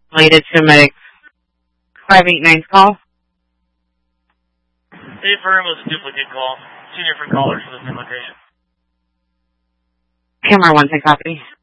related to medic 589's call. Hey, firm was a duplicate call. 2 different callers for the same location. Camera 1, 6 copy.